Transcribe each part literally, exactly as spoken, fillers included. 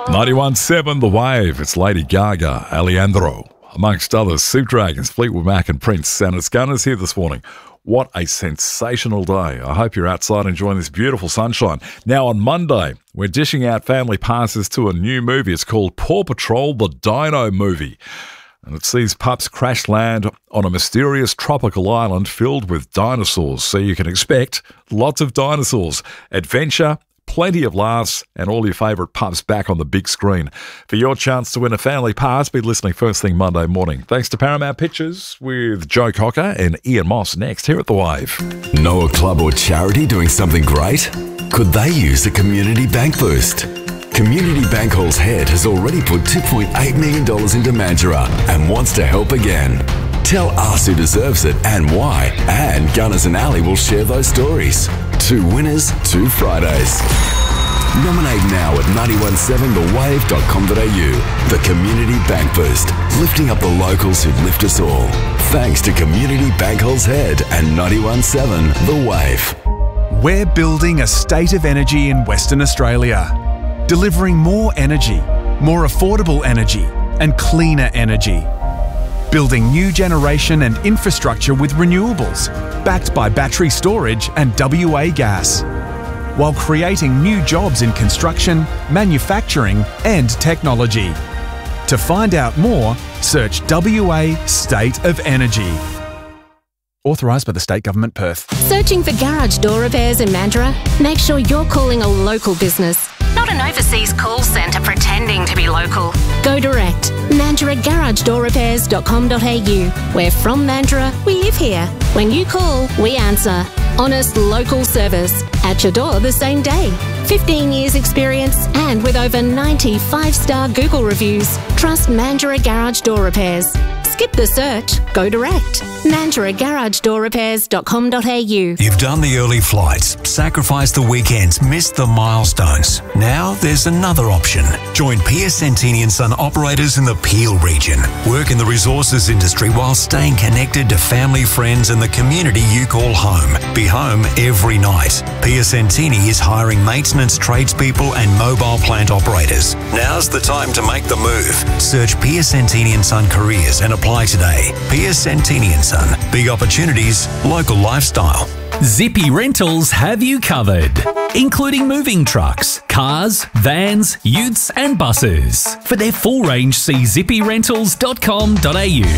ninety-one point seven The Wave. It's Lady Gaga, Alejandro, amongst others, Soup Dragons, Fleetwood Mac and Prince. And it's Gunners here this morning. What a sensational day. I hope you're outside enjoying this beautiful sunshine. Now on Monday, we're dishing out family passes to a new movie. It's called Paw Patrol, the Dino Movie. And it sees pups crash land on a mysterious tropical island filled with dinosaurs. So you can expect lots of dinosaurs, adventure, plenty of laughs, and all your favourite pups back on the big screen. For your chance to win a family pass, be listening first thing Monday morning. Thanks to Paramount Pictures with Joe Cocker and Ian Moss next here at The Wave. Know a club or charity doing something great? Could they use a community bank boost? Community Bank Hall's head has already put two point eight million dollars into Mandurah and wants to help again. Tell us who deserves it and why, and Gunners and Ali will share those stories. Two winners, two Fridays. Nominate now at nine one seven the wave dot com dot a u. The Community Bank Boost, lifting up the locals who lift us all. Thanks to Community Bank Hall's head and nine one seven The Wave. We're building a state of energy in Western Australia, delivering more energy, more affordable energy, and cleaner energy. Building new generation and infrastructure with renewables, backed by battery storage and W A gas, while creating new jobs in construction, manufacturing and technology. To find out more, search W A State of Energy. Authorised by the State Government, Perth. Searching for garage door repairs in Mandurah? Make sure you're calling a local business, not an overseas call centre pretending to be local. Go direct. Mandurah Garage Door Repairs dot com dot a u. We're from Mandurah, we live here. When you call, we answer. Honest local service. At your door the same day. fifteen years experience and with over ninety five-star Google reviews. Trust Mandurah Garage Door Repairs. Skip the search, go direct. Mandurah Garage Door Repairs dot com dot a u. You've done the early flights, sacrificed the weekends, missed the milestones. Now there's another option. Join Piacentini and Son operators in the Peel region. Work in the resources industry while staying connected to family, friends and the community you call home. Be home every night. Piacentini is hiring maintenance tradespeople and mobile plant operators. Now's the time to make the move. Search Piacentini and Son careers and apply today. Piacentini and Son. Big opportunities, local lifestyle. Zippy Rentals have you covered, including moving trucks, cars, vans, utes and buses. For their full range, see zippy rentals dot com dot a u.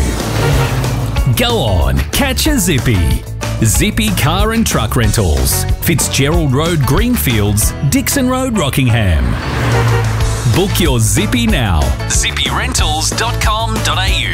Go on, catch a Zippy. Zippy Car and Truck Rentals, Fitzgerald Road, Greenfields, Dixon Road, Rockingham. Book your Zippy now. zippy rentals dot com dot a u.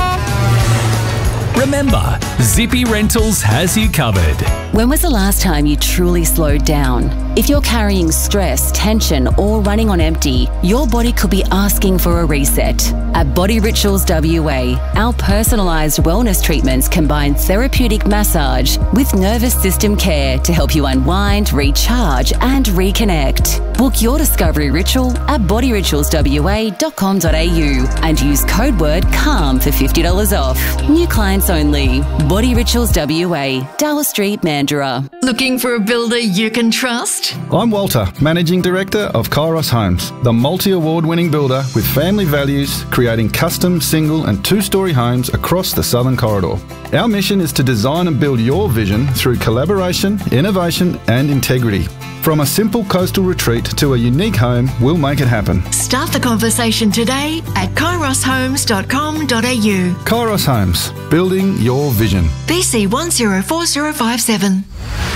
Remember, Zippy Rentals has you covered. When was the last time you truly slowed down? If you're carrying stress, tension, or running on empty, your body could be asking for a reset. At Body Rituals W A, our personalised wellness treatments combine therapeutic massage with nervous system care to help you unwind, recharge, and reconnect. Book your discovery ritual at body rituals w a dot com dot a u and use code word CALM for fifty dollars off. New clients only. Body Rituals W A, Dowell Street, Mandurah. Looking for a builder you can trust? I'm Walter, Managing Director of Kairos Homes, the multi-award winning builder with family values, creating custom, single and two-storey homes across the Southern Corridor. Our mission is to design and build your vision through collaboration, innovation and integrity. From a simple coastal retreat to a unique home, we'll make it happen. Start the conversation today at kairos homes dot com dot a u. Kairos Homes, building your vision. B C one zero four zero five seven.